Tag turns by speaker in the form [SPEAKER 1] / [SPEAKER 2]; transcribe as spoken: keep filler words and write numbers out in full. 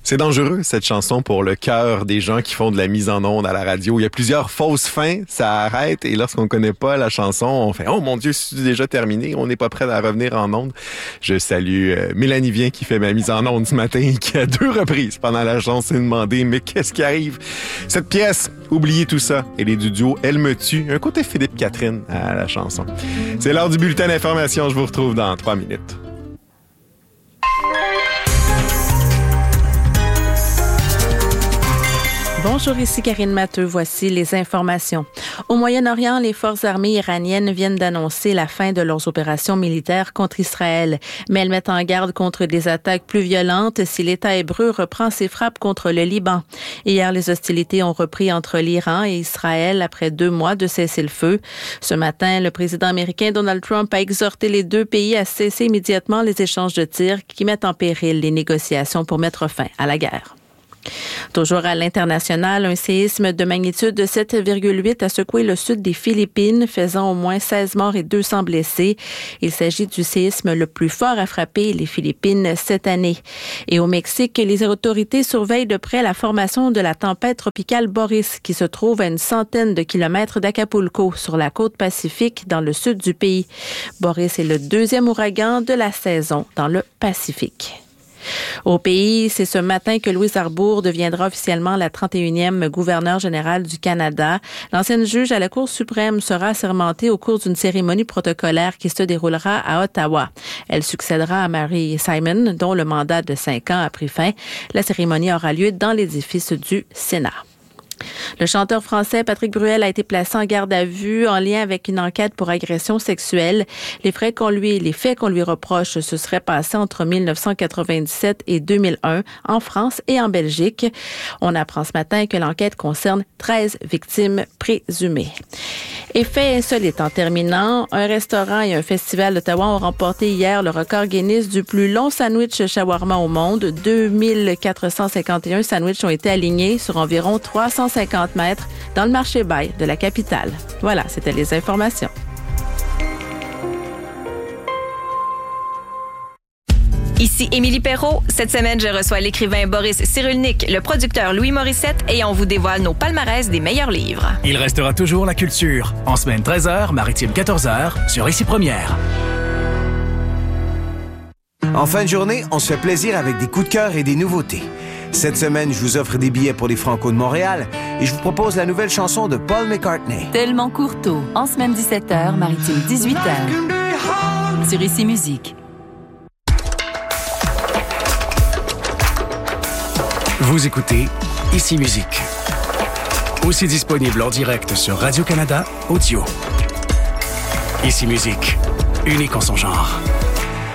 [SPEAKER 1] C'est dangereux, cette chanson, pour le cœur des gens qui font de la mise en onde à la radio. Il y a plusieurs fausses fins, ça arrête, et lorsqu'on ne connaît pas la chanson, on fait « Oh mon Dieu, c'est déjà terminé, on n'est pas prêt à revenir en onde. » Je salue euh, Mélanie Vien qui fait ma mise en onde ce matin et qui, à deux reprises pendant la chanson, s'est demandé « Mais qu'est-ce qui arrive? » Cette pièce, oubliez tout ça, elle est du duo Elle me tue, un côté Philippe Catherine à la chanson. C'est l'heure du bulletin d'information, je vous retrouve dans trois minutes.
[SPEAKER 2] Bonjour, ici Karine Matteux. Voici les informations. Au Moyen-Orient, les forces armées iraniennes viennent d'annoncer la fin de leurs opérations militaires contre Israël. Mais elles mettent en garde contre des attaques plus violentes si l'État hébreu reprend ses frappes contre le Liban. Hier, les hostilités ont repris entre l'Iran et Israël après deux mois de cessez-le-feu. Ce matin, le président américain Donald Trump a exhorté les deux pays à cesser immédiatement les échanges de tirs qui mettent en péril les négociations pour mettre fin à la guerre. Toujours à l'international, un séisme de magnitude de sept virgule huit a secoué le sud des Philippines, faisant au moins seize morts et deux cents blessés. Il s'agit du séisme le plus fort à frapper les Philippines cette année. Et au Mexique, les autorités surveillent de près la formation de la tempête tropicale Boris, qui se trouve à une centaine de kilomètres d'Acapulco, sur la côte Pacifique, dans le sud du pays. Boris est le deuxième ouragan de la saison dans le Pacifique. Au pays, c'est ce matin que Louise Arbour deviendra officiellement la trente et unième gouverneure générale du Canada. L'ancienne juge à la Cour suprême sera assermentée au cours d'une cérémonie protocolaire qui se déroulera à Ottawa. Elle succédera à Mary Simon, dont le mandat de cinq ans a pris fin. La cérémonie aura lieu dans l'édifice du Sénat. Le chanteur français Patrick Bruel a été placé en garde à vue en lien avec une enquête pour agression sexuelle. Les faits qu'on lui, les faits qu'on lui reproche se seraient passés entre dix-neuf cent quatre-vingt-dix-sept et deux mille un en France et en Belgique. On apprend ce matin que l'enquête concerne treize victimes présumées. Et fait insolite en terminant, un restaurant et un festival d'Ottawa ont remporté hier le record Guinness du plus long sandwich shawarma au monde. deux mille quatre cent cinquante et un sandwichs ont été alignés sur environ trois cent cinquante mètres dans le marché Bail de la capitale. Voilà, c'était les informations.
[SPEAKER 3] Ici Émilie Perrault. Cette semaine, je reçois l'écrivain Boris Cyrulnik, le producteur Louis Morissette et on vous dévoile nos palmarès des meilleurs livres.
[SPEAKER 4] Il restera toujours la culture. En semaine treize heures, maritime quatorze heures, sur Ici Première.
[SPEAKER 5] En fin de journée, on se fait plaisir avec des coups de cœur et des nouveautés. Cette semaine, je vous offre des billets pour les Franco de Montréal et je vous propose la nouvelle chanson de Paul McCartney.
[SPEAKER 6] Tellement courteau. En semaine dix-sept heures, maritime dix-huit heures. Sur Ici Musique.
[SPEAKER 4] Vous écoutez Ici Musique. Aussi disponible en direct sur Radio-Canada Audio. Ici Musique, unique en son genre.